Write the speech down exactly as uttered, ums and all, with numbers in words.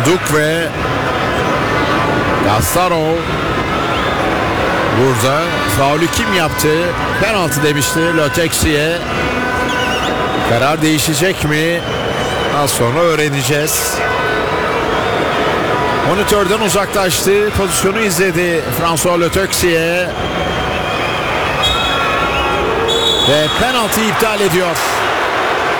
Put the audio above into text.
Nduk ve Gastarov. Burada faulü kim yaptı? Penaltı demişti Le Texier. Karar değişecek mi? Az sonra öğreneceğiz. Monitörden uzaklaştı. Pozisyonu izledi François Le Texier. Ve penaltıyı iptal ediyor.